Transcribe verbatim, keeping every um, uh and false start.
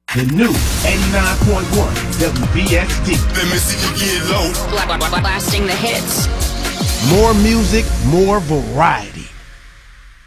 The new eighty-nine point one W B S D. Let me see you get low. Blasting the hits. More music, more variety.